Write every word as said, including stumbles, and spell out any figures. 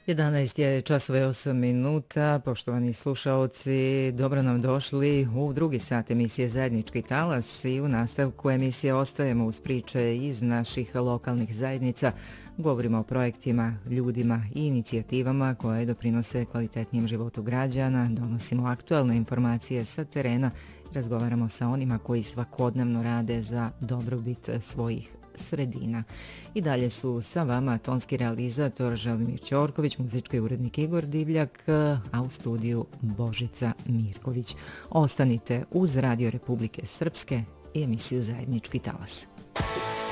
jedanaest je časove osam minuta, poštovani slušaoci, dobro nam došli u drugi sat emisije Zajednički talas i u nastavku emisije ostajemo uz priče iz naših lokalnih zajednica. Govorimo o projektima, ljudima i inicijativama koje doprinose kvalitetnijem životu građana, donosimo aktualne informacije sa terena, razgovaramo sa onima koji svakodnevno rade za dobrobit svojih sredina. I dalje su sa vama tonski realizator Želimir Ćorković, muzički urednik Igor Divljak, a u studiju Božica Mirković. Ostanite uz Radio Republike Srpske i emisiju Zajednički talas.